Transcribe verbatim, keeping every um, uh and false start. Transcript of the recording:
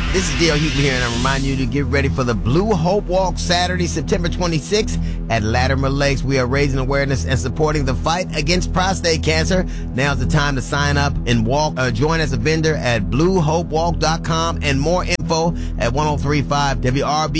This is D L Hughley here, and I remind you to get ready for the Blue Hope Walk Saturday, September twenty-sixth at Latimer Lakes. We are raising awareness and supporting the fight against prostate cancer. Now's the time to sign up and walk. Uh, join as a vendor at blue hope walk dot com, and more info at ten thirty-five W R B